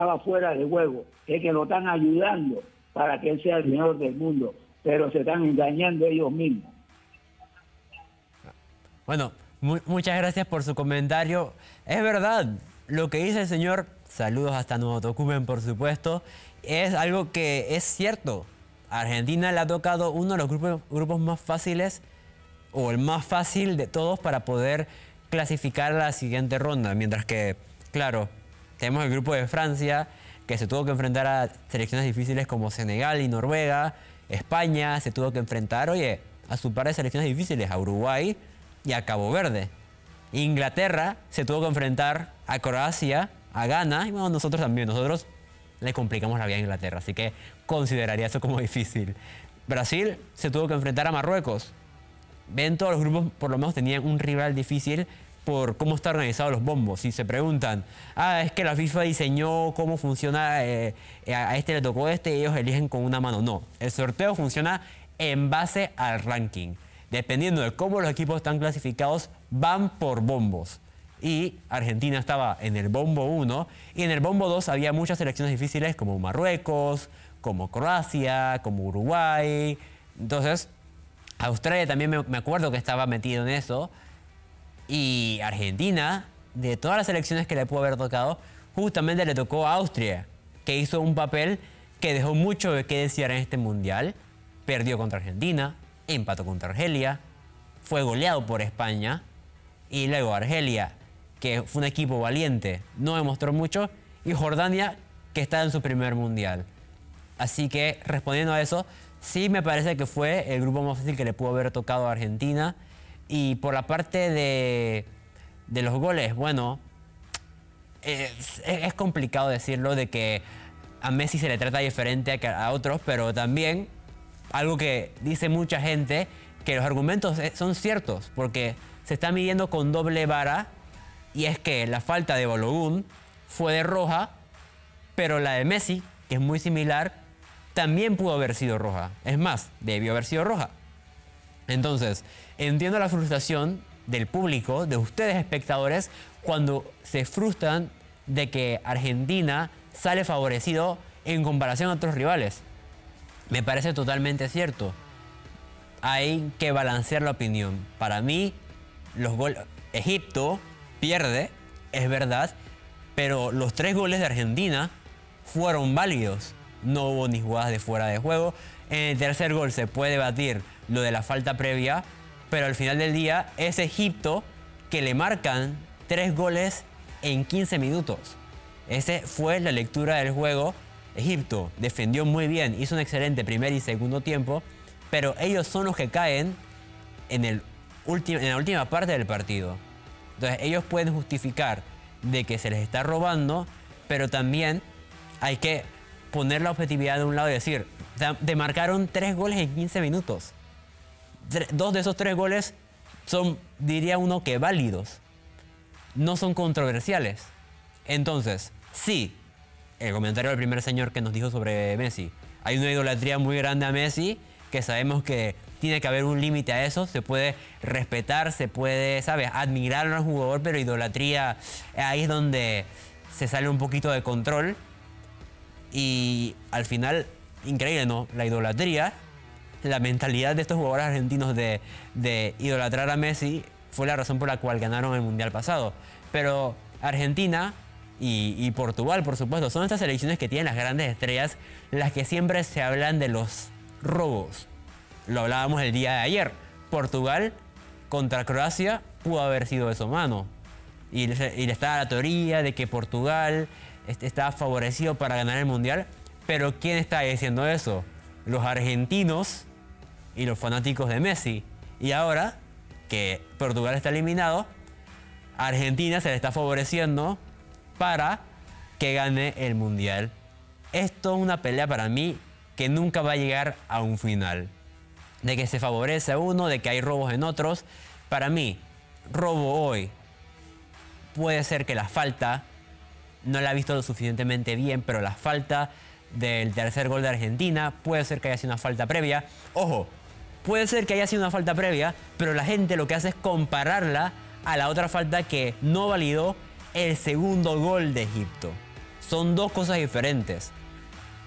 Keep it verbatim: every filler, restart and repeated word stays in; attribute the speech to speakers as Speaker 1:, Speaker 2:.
Speaker 1: fuera de juego, es que lo están ayudando para que él sea el mejor del mundo, pero se están engañando ellos mismos.
Speaker 2: Bueno, mu muchas gracias por su comentario. Es verdad, lo que dice el señor, saludos hasta Nuevo Tocumen, por supuesto, es algo que es cierto. A Argentina le ha tocado uno de los grupos, grupos más fáciles, o el más fácil de todos para poder clasificar a la siguiente ronda. Mientras que, claro, tenemos el grupo de Francia, que se tuvo que enfrentar a selecciones difíciles como Senegal y Noruega. España se tuvo que enfrentar, oye, a su par de selecciones difíciles, a Uruguay y a Cabo Verde. Inglaterra se tuvo que enfrentar a Croacia, a Ghana, y bueno, nosotros también, nosotros le complicamos la vida a Inglaterra, así que consideraría eso como difícil. Brasil se tuvo que enfrentar a Marruecos. Ven, todos los grupos por lo menos tenían un rival difícil por cómo están organizados los bombos. Si se preguntan, ah, es que la FIFA diseñó cómo funciona, eh, a este le tocó este, y ellos eligen con una mano. No, el sorteo funciona en base al ranking. Dependiendo de cómo los equipos están clasificados, van por bombos. Y Argentina estaba en el bombo uno, y en el bombo dos había muchas selecciones difíciles como Marruecos, como Croacia, como Uruguay. Entonces, Australia también me, me acuerdo que estaba metido en eso. Y Argentina, de todas las selecciones que le pudo haber tocado, justamente le tocó a Austria, que hizo un papel que dejó mucho de qué desear en este mundial. Perdió contra Argentina, empató contra Argelia, fue goleado por España, y luego Argelia, que fue un equipo valiente, no demostró mucho, y Jordania, que está en su primer mundial. Así que, respondiendo a eso, sí me parece que fue el grupo más fácil que le pudo haber tocado a Argentina. Y por la parte de, de los goles, bueno, es, es complicado decirlo de que a Messi se le trata diferente a, a otros, pero también algo que dice mucha gente, que los argumentos son ciertos, porque se está midiendo con doble vara, y es que la falta de Balogun fue de roja, pero la de Messi, que es muy similar, también pudo haber sido roja. Es más, debió haber sido roja. Entonces, entiendo la frustración del público, de ustedes espectadores, cuando se frustran de que Argentina sale favorecido en comparación a otros rivales. Me parece totalmente cierto. Hay que balancear la opinión. Para mí, los goles... Egipto pierde, es verdad, pero los tres goles de Argentina fueron válidos. No hubo ni jugadas de fuera de juego. En el tercer gol se puede debatir lo de la falta previa, pero al final del día es Egipto que le marcan tres goles en quince minutos. Esa fue la lectura del juego. Egipto defendió muy bien, hizo un excelente primer y segundo tiempo, pero ellos son los que caen en, el ulti- en la última parte del partido. Entonces ellos pueden justificar de que se les está robando, pero también hay que poner la objetividad de un lado y decir, te marcaron tres goles en quince minutos. Dos de esos tres goles son, diría uno, que válidos. No son controversiales. Entonces, sí, el comentario del primer señor que nos dijo sobre Messi. Hay una idolatría muy grande a Messi, que sabemos que tiene que haber un límite a eso. Se puede respetar, se puede, ¿sabes?, admirar al jugador, pero idolatría, ahí es donde se sale un poquito de control. Y al final, increíble, ¿no? La idolatría, la mentalidad de estos jugadores argentinos de, de idolatrar a Messi fue la razón por la cual ganaron el Mundial pasado. Pero Argentina y, y Portugal, por supuesto, son estas selecciones que tienen las grandes estrellas, las que siempre se hablan de los robos. Lo hablábamos el día de ayer. Portugal contra Croacia pudo haber sido eso, mano. Y, y está la teoría de que Portugal estaba favorecido para ganar el Mundial. Pero ¿quién está diciendo eso? Los argentinos y los fanáticos de Messi. Y ahora que Portugal está eliminado, a Argentina se le está favoreciendo para que gane el Mundial. Esto es una pelea para mí que nunca va a llegar a un final. De que se favorece a uno, de que hay robos en otros. Para mí, robo hoy puede ser que la falta, no la he visto lo suficientemente bien, pero la falta del tercer gol de Argentina puede ser que haya sido una falta previa. Ojo, puede ser que haya sido una falta previa, pero la gente lo que hace es compararla a la otra falta que no validó el segundo gol de Egipto. son dos cosas diferentes.